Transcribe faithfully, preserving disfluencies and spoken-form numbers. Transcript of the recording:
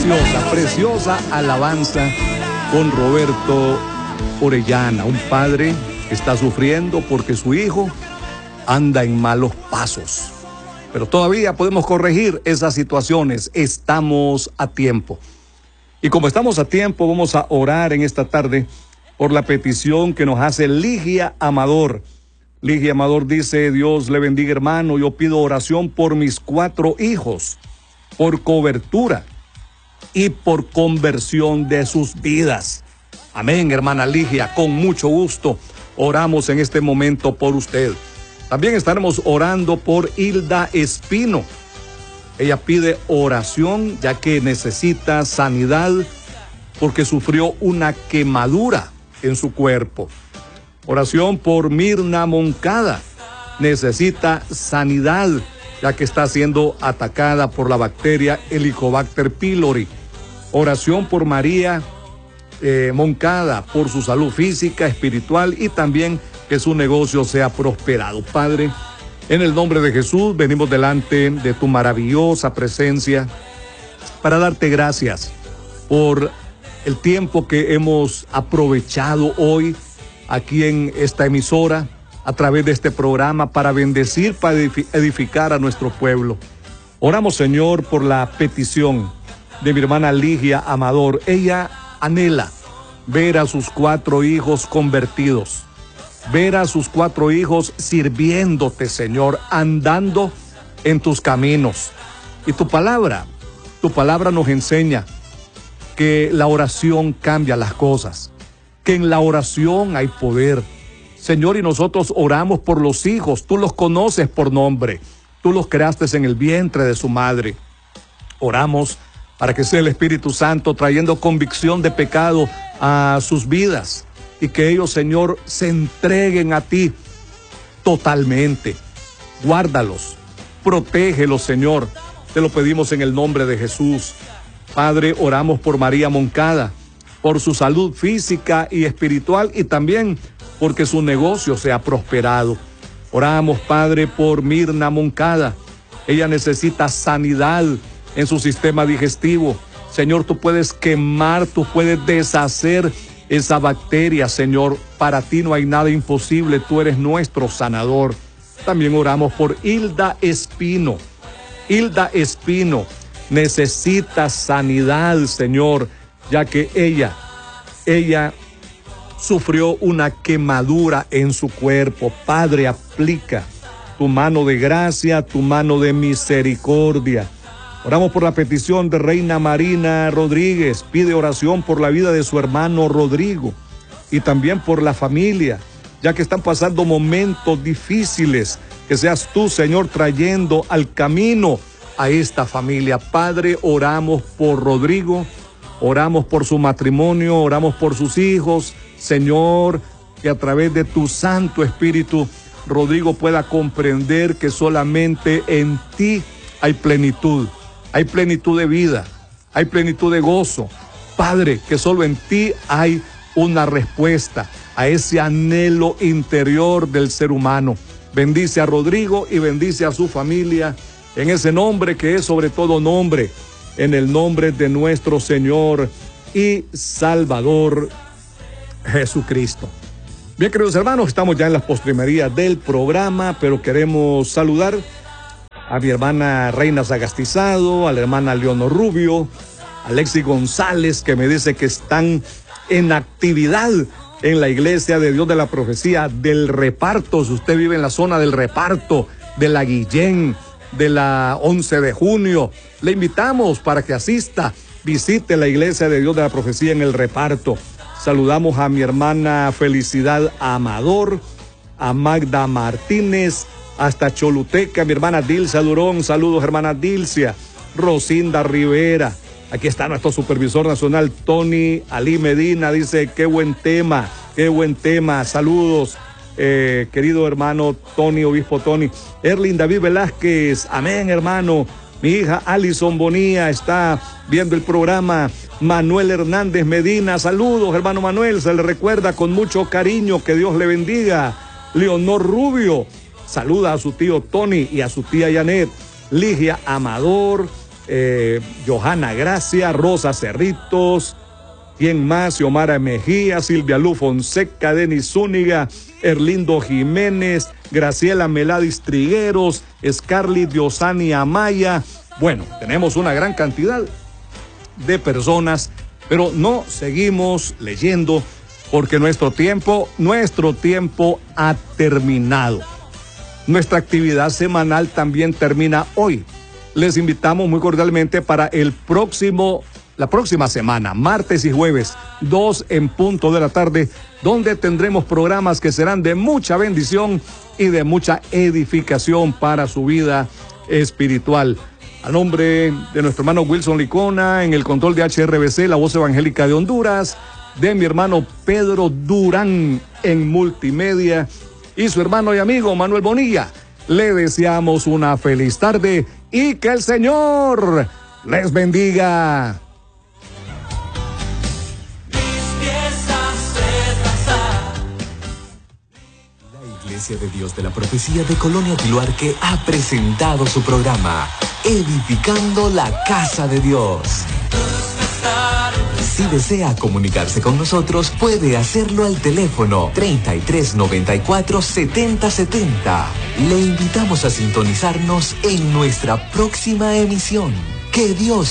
Preciosa, preciosa alabanza con Roberto Orellana, un padre que está sufriendo porque su hijo anda en malos pasos. Pero todavía podemos corregir esas situaciones, estamos a tiempo. Y como estamos a tiempo, vamos a orar en esta tarde por la petición que nos hace Ligia Amador. Ligia Amador dice: Dios le bendiga, hermano, yo pido oración por mis cuatro hijos, por cobertura y por conversión de sus vidas. Amén, hermana Ligia, con mucho gusto oramos en este momento por usted. También estaremos orando por Hilda Espino. Ella pide oración ya que necesita sanidad porque sufrió una quemadura en su cuerpo. Oración por Mirna Moncada. Necesita sanidad ya que está siendo atacada por la bacteria Helicobacter pylori. Oración por María eh, Moncada, por su salud física, espiritual y también que su negocio sea prosperado. Padre, en el nombre de Jesús venimos delante de tu maravillosa presencia para darte gracias por el tiempo que hemos aprovechado hoy aquí en esta emisora a través de este programa para bendecir, para edificar a nuestro pueblo. Oramos, Señor, por la petición de mi hermana Ligia Amador. Ella anhela ver a sus cuatro hijos convertidos, ver a sus cuatro hijos sirviéndote, Señor, andando en tus caminos. Y tu palabra, tu palabra nos enseña que la oración cambia las cosas, que en la oración hay poder. Señor, y nosotros oramos por los hijos, tú los conoces por nombre, tú los creaste en el vientre de su madre. Oramos para que sea el Espíritu Santo trayendo convicción de pecado a sus vidas y que ellos, Señor, se entreguen a ti totalmente. Guárdalos, protégelos, Señor. Te lo pedimos en el nombre de Jesús. Padre, oramos por María Moncada, por su salud física y espiritual y también porque su negocio sea prosperado. Oramos, Padre, por Mirna Moncada. Ella necesita sanidad en su sistema digestivo. Señor, tú puedes quemar, tú puedes deshacer esa bacteria, Señor. Para ti no hay nada imposible, tú eres nuestro sanador. También oramos por Hilda Espino. Hilda Espino necesita sanidad, Señor, ya que ella, ella sufrió una quemadura en su cuerpo. Padre, aplica tu mano de gracia, tu mano de misericordia. Oramos por la petición de Reina Marina Rodríguez. Pide oración por la vida de su hermano Rodrigo y también por la familia, ya que están pasando momentos difíciles. Que seas tú, Señor, trayendo al camino a esta familia. Padre, oramos por Rodrigo, oramos por su matrimonio, oramos por sus hijos. Señor, que a través de tu Santo Espíritu, Rodrigo pueda comprender que solamente en ti hay plenitud. Hay plenitud de vida, hay plenitud de gozo. Padre, que solo en ti hay una respuesta a ese anhelo interior del ser humano. Bendice a Rodrigo y bendice a su familia en ese nombre que es sobre todo nombre, en el nombre de nuestro Señor y Salvador Jesucristo. Bien, queridos hermanos, estamos ya en las postrimerías del programa, pero queremos saludar a mi hermana Reina Sagastizado, a la hermana Leonor Rubio, a Alexi González, que me dice que están en actividad en la Iglesia de Dios de la Profecía del Reparto. Si usted vive en la zona del Reparto, de la Guillén, de la once de junio, le invitamos para que asista, visite la Iglesia de Dios de la Profecía en el Reparto. Saludamos a mi hermana Felicidad Amador, a Magda Martínez, hasta Choluteca, mi hermana Dilcia Durón. Saludos, hermana Dilcia. Rosinda Rivera. Aquí está nuestro supervisor nacional, Tony Ali Medina. Dice, qué buen tema, qué buen tema. Saludos, eh, querido hermano Tony, obispo Tony. Erlin David Velázquez. Amén, hermano. Mi hija Alison Bonilla está viendo el programa. Manuel Hernández Medina. Saludos, hermano Manuel. Se le recuerda con mucho cariño. Que Dios le bendiga. Leonor Rubio saluda a su tío Tony y a su tía Janet. Ligia Amador, eh, Johanna Gracia, Rosa Cerritos, ¿quién más? Xiomara Mejía, Silvia Lu Fonseca, Denis Zúñiga, Erlindo Jiménez, Graciela Meladis Trigueros, Scarlett Diosani Amaya. Bueno, tenemos una gran cantidad de personas, pero no seguimos leyendo porque nuestro tiempo, nuestro tiempo ha terminado. Nuestra actividad semanal también termina hoy. Les invitamos muy cordialmente para el próximo, la próxima semana, martes y jueves, dos en punto de la tarde, donde tendremos programas que serán de mucha bendición y de mucha edificación para su vida espiritual. A nombre de nuestro hermano Wilson Licona, en el control de H R B C, la voz evangélica de Honduras, de mi hermano Pedro Durán en multimedia y su hermano y amigo Manuel Bonilla, le deseamos una feliz tarde y que el Señor les bendiga. La Iglesia de Dios de la Profecía de Colonia Quiluarque ha presentado su programa Edificando la Casa de Dios. Si desea comunicarse con nosotros, puede hacerlo al teléfono treinta y tres noventa y cuatro setenta setenta. Le invitamos a sintonizarnos en nuestra próxima emisión. Que Dios